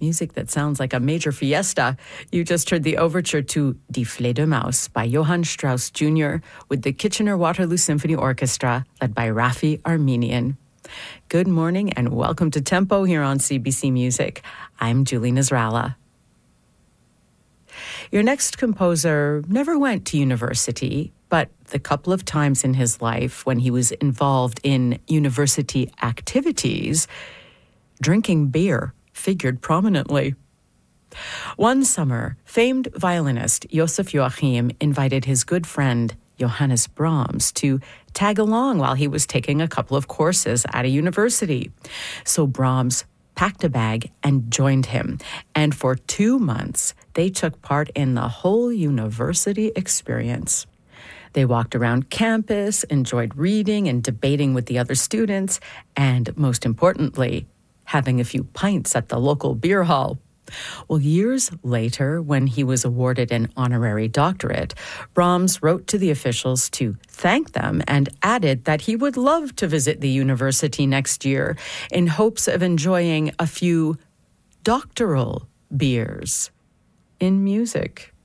Music that sounds like a major fiesta. You just heard the overture to Die Fledermaus by Johann Strauss Jr. with the Kitchener-Waterloo Symphony Orchestra, led by Rafi Armenian. Good morning and welcome to Tempo here on CBC Music. I'm Julie Nasrallah. Your next composer never went to university, but the couple of times in his life when he was involved in university activities, drinking beer figured prominently. One summer, famed violinist Joseph Joachim invited his good friend Johannes Brahms to tag along while he was taking a couple of courses at a university. So Brahms packed a bag and joined him, and for 2 months, they took part in the whole university experience. They walked around campus, enjoyed reading and debating with the other students, and most importantly, having a few pints at the local beer hall. Well, years later, when he was awarded an honorary doctorate, Brahms wrote to the officials to thank them and added that he would love to visit the university next year in hopes of enjoying a few doctoral beers in music.